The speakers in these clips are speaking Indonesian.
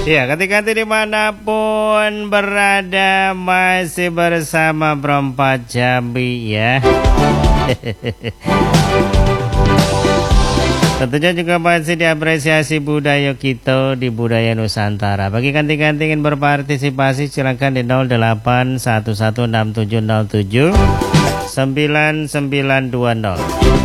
Ya, ketika dimanapun berada masih bersama Perempat Jambi ya. Tentunya juga masih diapresiasi budaya kita di budaya Nusantara. Bagi kanti-kanti ingin berpartisipasi silakan di 08116707 9920.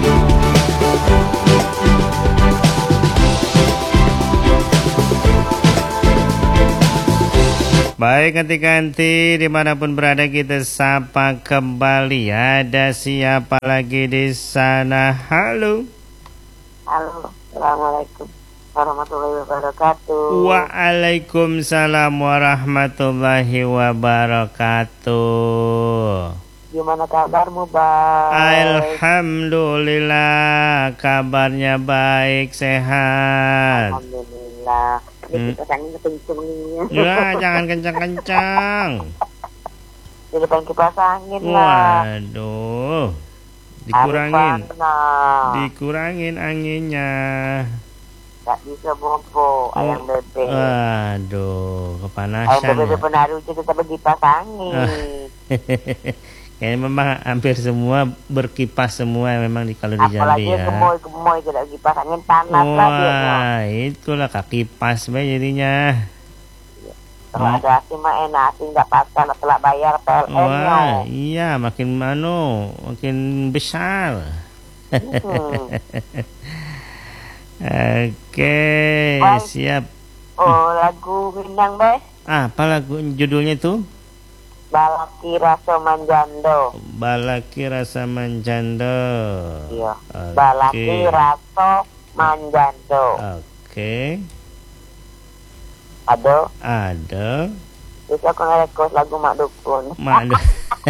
Baik ganti-ganti dimanapun berada kita sapa kembali. Ada siapa lagi di sana? Halo. Halo, assalamualaikum warahmatullahi wabarakatuh. Waalaikumsalam warahmatullahi wabarakatuh. Gimana kabarmu, Bang? Alhamdulillah, kabarnya baik, sehat. Alhamdulillah. Kita angin kencengnya. Ya, jangan kencang-kencang. Di depan kipas angin lah. Waduh, dikurangin, Panas. dikurangin anginnya. Gak bisa bobo ayam bebek. Waduh, Ayam kepanasan bebek ya. benar itu tetap berkipas angin. Kayaknya memang hampir semua berkipas semua memang kalau di Jambi Apalagi ya. gemoy tidak kipas angin panas lah dia. Wah, itulah kaki pas jadinya. Kalau ada asi mah enak, asi nggak pasal setelah bayar PLN-nya. Wah, iya makin makin besar. Oke, Baik. siap. Oh, lagu Minang, Bay. Apa lagu judulnya itu? Balaki Raso Manjando. Balaki Rasa Manjando. Iya. Oke. Balaki Raso Manjando. Oke. Aduh, Ada. terus aku nge-request lagu Mak Dukun. Mana?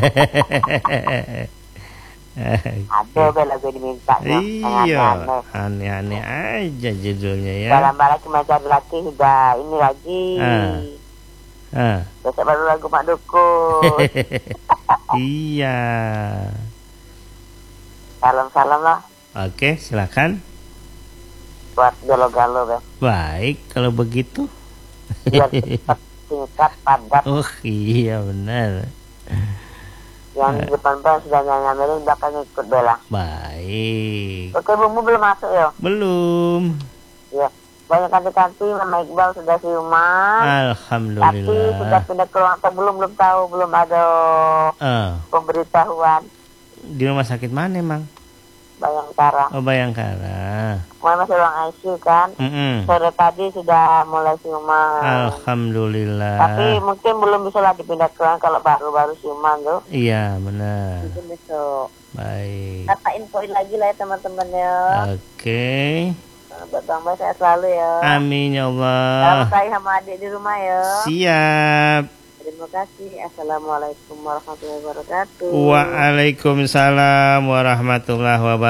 Aduh, Bay, lagu diminta. Iya, aneh-aneh aja judulnya ya. Balam-balam cuma cari laki sudah ini lagi. Besok baru lagu Mak Dukun. Iya. Salam-salam lah Oke, silakan. buat galo-galo, Bay. Baik, kalau begitu. Biar cepat, singkat, padat. Oh iya benar. Yang di depan sudah nyanyi belakang ikut bela. Baik. Oke, bumbu belum masuk ya? Belum. Ya. Banyak kanti-kanti, Mama Iqbal sudah siuman. Tapi sudah Alhamdulillah. pindah ke ruang atau belum tahu, belum ada pemberitahuan. Di rumah sakit mana emang? Bayangkara. Oh Bayangkara. Masih ruang ICU kan? Sore tadi sudah mulai siuman. Alhamdulillah. Tapi mungkin belum bisa lah dipindah ke ruang kalau baru-baru siuman tuh. Iya benar. Mungkin besok. Baik. Kata infoin lagi lah ya teman-teman ya. Oke. Buat Bang Bay sehat selalu ya. Amin ya Allah. Salam saya sama adik di rumah ya. Siap. Terima kasih. Assalamualaikum warahmatullahi wabarakatuh. Waalaikumsalam warahmatullahi wabarakatuh.